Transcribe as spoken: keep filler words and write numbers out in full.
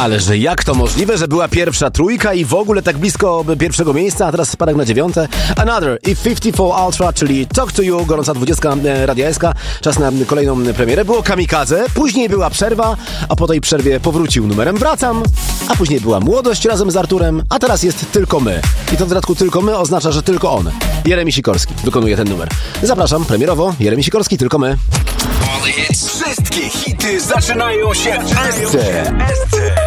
Ale że jak to możliwe, że była pierwsza trójka i w ogóle tak blisko pierwszego miejsca, a teraz spadek na dziewiąte. Another i pięćdziesiąt cztery Ultra, czyli Talk to You, gorąca dwudziestka Radia S K. Czas na kolejną premierę. Było Kamikadze, później była przerwa, a po tej przerwie powrócił numerem Wracam, a później była Młodość razem z Arturem, a teraz jest Tylko my. I to w dodatku Tylko my oznacza, że tylko on. Jeremi Sikorski wykonuje ten numer. Zapraszam premierowo, Jeremi Sikorski, Tylko my. Wszystkie hity zaczynają się w S C.